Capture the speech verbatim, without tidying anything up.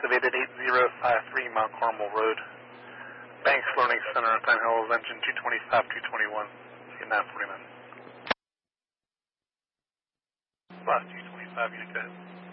activated eight zero five three Mount Carmel Road. Banks Learning Center, Pine Hills, engine two twenty-five, two twenty-one, nine forty-nine. Last two twenty-five, unit go ahead.